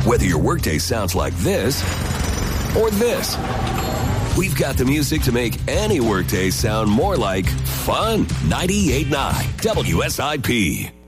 Whether your workday sounds like this or this, we've got the music to make any workday sound more like fun. 98.9 WSIP.